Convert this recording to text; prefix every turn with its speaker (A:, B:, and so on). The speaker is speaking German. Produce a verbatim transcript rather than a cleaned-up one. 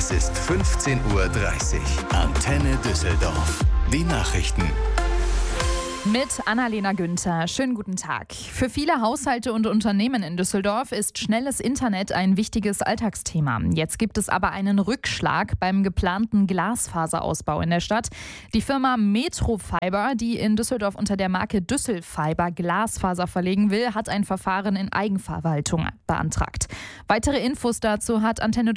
A: Es ist fünfzehn Uhr dreißig. Antenne Düsseldorf. Die Nachrichten.
B: Mit Annalena Günther. Schönen guten Tag. Für viele Haushalte und Unternehmen in Düsseldorf ist schnelles Internet ein wichtiges Alltagsthema. Jetzt gibt es aber einen Rückschlag beim geplanten Glasfaserausbau in der Stadt. Die Firma Metrofiber, die in Düsseldorf unter der Marke Düsselfiber Glasfaser verlegen will, hat ein Verfahren in Eigenverwaltung beantragt. Weitere Infos dazu hat Antenne